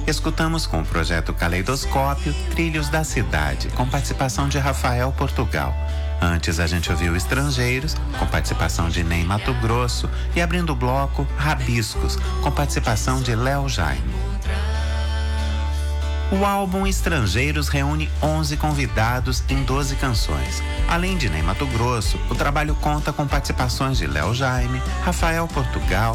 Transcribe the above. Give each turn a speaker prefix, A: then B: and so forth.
A: Escutamos com o projeto Caleidoscópio, Trilhos da Cidade, com participação de Rafael Portugal. Antes a gente ouviu Estrangeiros, com participação de Ney Mato Grosso, e abrindo o bloco, Rabiscos, com participação de Léo Jaime. O álbum Estrangeiros reúne 11 convidados em 12 canções. Além de Ney Mato Grosso, o trabalho conta com participações de Léo Jaime, Rafael Portugal,